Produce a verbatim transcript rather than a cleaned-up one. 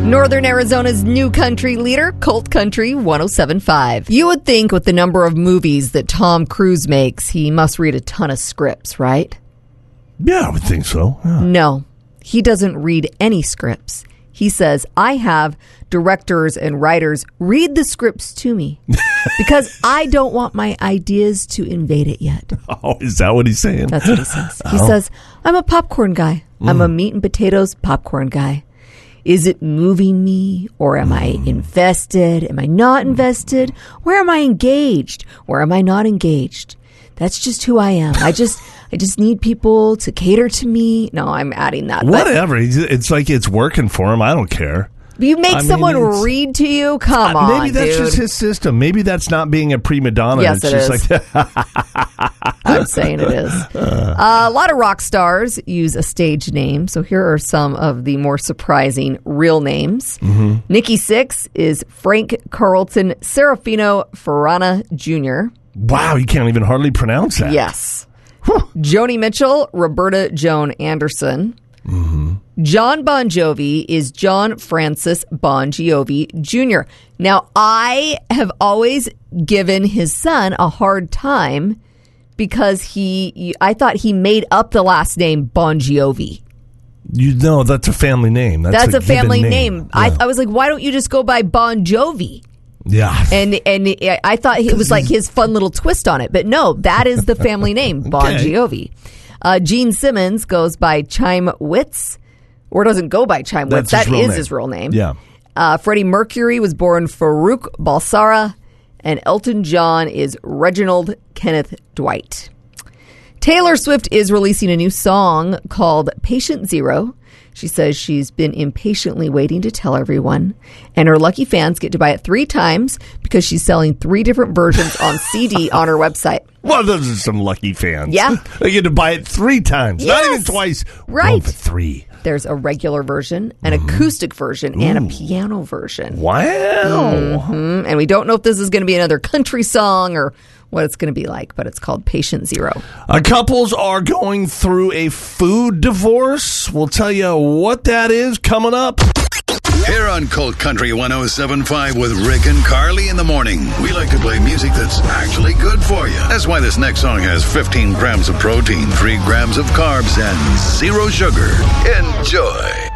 Northern Arizona's new country leader, Colt Country one oh seven point five. You would think with the number of movies that Tom Cruise makes, he must read a ton of scripts, right? Yeah, I would think so. Yeah. No, he doesn't read any scripts. He says, I have directors and writers read the scripts to me because I don't want my ideas to invade it yet. Oh, is that what he's saying? That's what he says. He Oh. says, I'm a popcorn guy. Mm. I'm a meat and potatoes popcorn guy. Is it moving me, or am I invested? Am I not invested? Where am I engaged? Where am I not engaged? That's just who I am. I just I just need people to cater to me. No, I'm adding that. Whatever. It's like it's working for him. I don't care. You make I someone mean, read to you? Come uh, on, Maybe that's dude. just his system. Maybe that's not being a prima donna. Yes, it's it just is. Like I'm saying it is. Uh, a lot of rock stars use a stage name. So here are some of the more surprising real names. Mm-hmm. Nikki Sixx is Frank Carlton Serafino Farana Junior Wow, you can't even hardly pronounce that. Yes. Joni Mitchell, Roberta Joan Anderson. Mm-hmm. John Bon Jovi is John Francis Bon Jovi Junior Now, I have always given his son a hard time because he, I thought he made up the last name Bon Jovi. You know, that's a family name. That's, That's a, a family given name. name. I, Yeah. I was like, why don't you just go by Bon Jovi? Yeah. And and I thought it was like his fun little twist on it. But no, that is the family name, Bon Okay. Jovi. Uh, Gene Simmons goes by Chaim Witz, or doesn't go by Chaim Witz. That's his That real is name. his real name. Yeah. Uh, Freddie Mercury was born Farouk Balsara, and Elton John is Reginald Kenneth Dwight. Taylor Swift is releasing a new song called Patient Zero. She says she's been impatiently waiting to tell everyone, and her lucky fans get to buy it three times because she's selling three different versions on C D on her website. Well, those are some lucky fans. Yeah. They get to buy it three times. Not Yes. even twice. Right. One for three. There's a regular version, an acoustic version, and a piano version. Wow. Mm, and we don't know if this is going to be another country song or what it's going to be like, but it's called Patient Zero. Uh, couples are going through a food divorce. We'll tell you what that is coming up. Here on Colt Country one oh seven point five with Rick and Carly in the morning. We like to play music that's actually good for you. That's why this next song has fifteen grams of protein, three grams of carbs, and zero sugar. Enjoy.